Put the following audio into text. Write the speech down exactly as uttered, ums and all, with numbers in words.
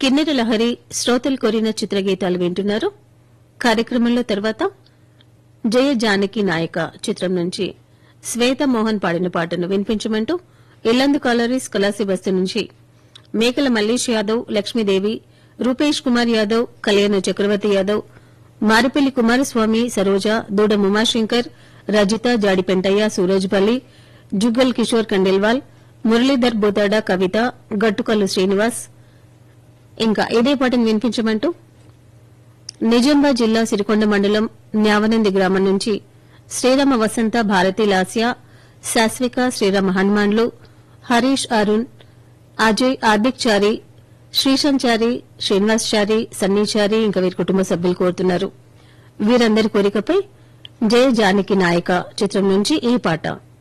కిన్నెర లహరి శ్రోతలు కోరిన చిత్రగీతాలు వింటున్నారు. కార్యక్రమంలో తర్వాత జయ జానకి నాయక చిత్రం నుంచి శ్వేత మోహన్ పాడిన పాటను వినిపించమంటూ ఇల్లందు కాలరీస్ కలాసి బస్తు నుంచి మేకల మల్లేష్ యాదవ్, లక్ష్మీదేవి, రూపేష్ కుమార్ యాదవ్, కళ్యాణ చక్రవర్తి యాదవ్, మారిపల్లి కుమారస్వామి, సరోజ, దూడ ఉమాశంకర్, రజిత, జాడిపెంటయ్య, సూరజ్పల్లి, జుగ్గల్ కిషోర్ కండెల్వాల్, మురళీధర్ బోతాడ, కవిత, గట్టుకల్లు శ్రీనివాస్, ఇంకా ఇదే పాటను వినిపించమంటూ నిజామాబాద్ జిల్లా సిరికొండ మండలం న్యావనంది గ్రామం నుంచి శ్రీరామ వసంత, భారతి, లాస్య, శాస్విక, శ్రీరామ హనుమాన్లు, హరీష్, అరుణ్, అజయ్, హార్దిక్ చారి, శ్రీశంచారి, శ్రీనివాస్ చారి, సన్నీచారి ఇంకా వీరి కుటుంబ సభ్యులు కోరుతున్నారు. వీరందరి కోరికపై జయ జానకి నాయక చిత్రం నుంచి ఈ పాట.